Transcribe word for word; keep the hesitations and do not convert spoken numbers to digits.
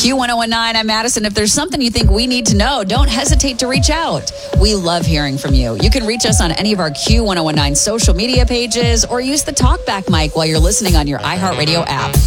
Q ten nineteen, I'm Madison. If there's something you think we need to know, don't hesitate to reach out. We love hearing from you. You can reach us on any of our Q ten nineteen social media pages or use the talkback mic while you're listening on your iHeartRadio app.